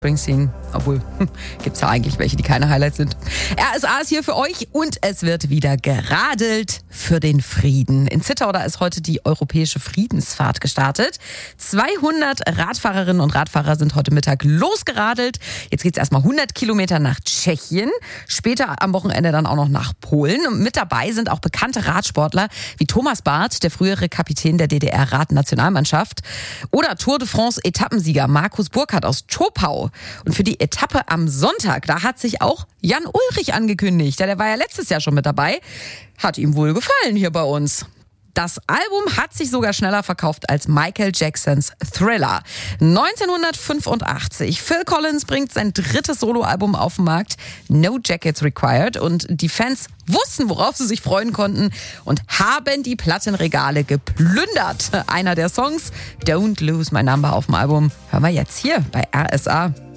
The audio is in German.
Springsteen, obwohl gibt es ja eigentlich welche, die keine Highlights sind. RSA ist hier für euch und es wird wieder geradelt für den Frieden. In Zittau, da ist heute die Europäische Friedensfahrt gestartet. 200 Radfahrerinnen und Radfahrer sind heute Mittag losgeradelt. Jetzt geht es erstmal 100 Kilometer nach Tschechien, später am Wochenende dann auch noch nach Polen. Und mit dabei sind auch bekannte Radsportler wie Thomas Barth, der frühere Kapitän der DDR-Radnationalmannschaft, oder Tour de France-Etappensieger Markus Burkhardt aus Zschopau. Und für die Etappe am Sonntag, da hat sich auch Jan Ullrich angekündigt. Der war ja letztes Jahr schon mit dabei. Hat ihm wohl gefallen hier bei uns. Das Album hat sich sogar schneller verkauft als Michael Jacksons Thriller. 1985. Phil Collins bringt sein drittes Soloalbum auf den Markt. No Jackets Required. Und die Fans wussten, worauf sie sich freuen konnten und haben die Plattenregale geplündert. Einer der Songs, Don't Lose My Number auf dem Album, hören wir jetzt hier bei RSA.